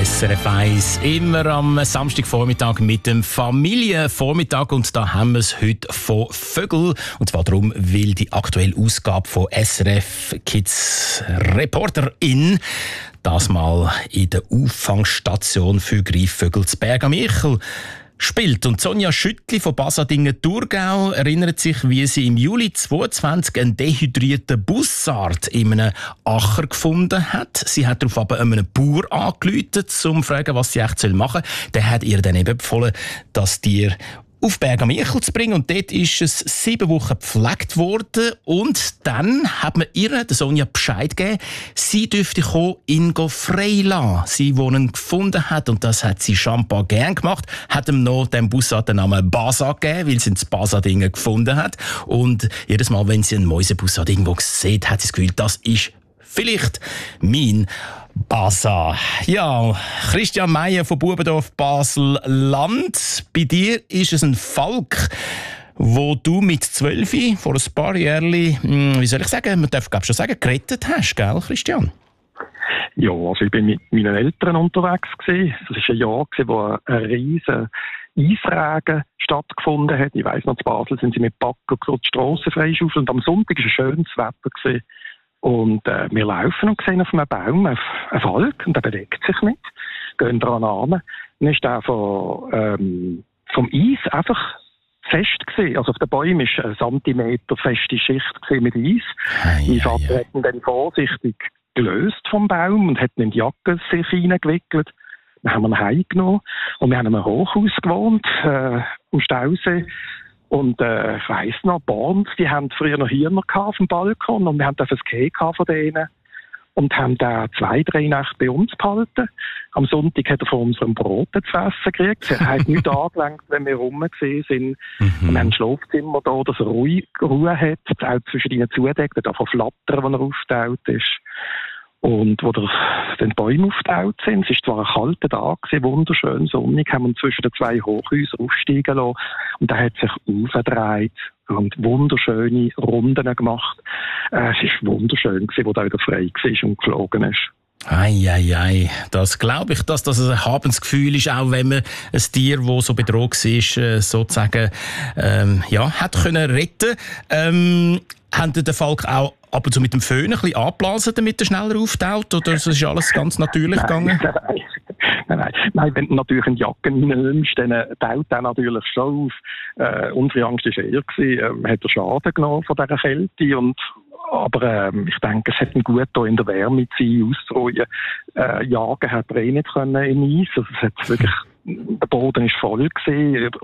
SRF 1, immer am Samstagvormittag mit dem Familienvormittag. Und da haben wir es heute von Vögel. Und zwar darum, weil die aktuelle Ausgabe von SRF Kids Reporterin das mal in der Auffangstation für Greifvögel zu Berg am Echel spielt. Und Sonja Schüttli von Basadingen-Thurgau erinnert sich, wie sie im Juli 2022 einen dehydrierten Bussard in einem Acher gefunden hat. Sie hat darauf aber einem Bauer angerufen, um zu fragen, was sie echt machen soll. Der hat ihr dann eben empfohlen, das Tier auf Berg am Echel zu bringen. Und dort ist es 7 Wochen gepflegt worden. Und dann hat man ihr, der Sonja, Bescheid gegeben, sie dürfte ihn freilassen. Sie, die ihn gefunden hat, und das hat sie scheinbar gern gemacht, hat ihm noch dem Bussard den Namen Basa gegeben, weil sie ihn in Basadingen gefunden hat. Und jedes Mal, wenn sie einen Mäusebussard irgendwo sieht, hat sie das Gefühl, das ist vielleicht mein Basa. Ja, Christian Meyer von Bubendorf Basel-Land. Bei dir ist es ein Falk, wo du mit 12 vor ein paar Jahren, wie soll ich sagen, man darf schon sagen, gerettet hast, gell, Christian? Ja, also ich bin mit meinen Eltern unterwegs gewesen. Das war ein Jahr, wo ein riesen Eisregen stattgefunden hat. Ich weiss noch, in Basel sind sie mit Backen die Strasse freischaufeln. Und am Sonntag war ein schönes Wetter gewesen. Und wir laufen und sehen auf einem Baum einen Falk und der bewegt sich nicht. Gehen dran an. Dann ist der vom Eis einfach fest gewesen. Also auf den Bäumen war eine Zentimeter feste Schicht mit Eis. Mein Vater hat ihn dann vorsichtig gelöst vom Baum und hat ihn in die Jacke sich hineingewickelt. Dann haben wir ihn heimgenommen und wir haben in einem Hochhaus gewohnt, am Stausee. Und ich weiss noch, Borns, die haben früher noch Hühner auf dem Balkon und wir haben das Käse von denen und haben da 2-3 Nächte bei uns behalten. Am Sonntag hat er von unserem Brot zu essen gekriegt. Er hat nichts angelenkt, wenn wir rum gesehen sind. Wir haben ein Schlafzimmer da, dass er Ruhe hat, auch zwischen ihnen zudeckt, davon flattern, wenn er aufgetaucht ist. Und wo die Bäume aufgetaucht sind, es war zwar ein kalter Tag, wunderschön sonnig, haben wir zwischen den 2 Hochhäusern aufsteigen lassen. Und er hat sich aufgedreht und wunderschöne Runden gemacht. Es war wunderschön, wo er wieder frei war und geflogen ist. Ei, das glaube ich, dass das ein erhabenes Gefühl ist, auch wenn man ein Tier, das so bedroht war, sozusagen hat können retten. Haben den Falk auch ab und zu mit dem Föhn ein bisschen angeblasen, damit er schneller auftaucht? Oder ist alles ganz natürlich gegangen? Nein, wenn du natürlich eine Jacke reinnimmst, dann taut er natürlich schon auf. Unsere Angst war eher, hat er Schaden genommen von dieser Kälte. Aber ich denke, es hat ihm gut in der Wärme zu sein, auszuruhen. Jagen hat er nicht können im Eis. Also es hat wirklich, der Boden war voll gewesen.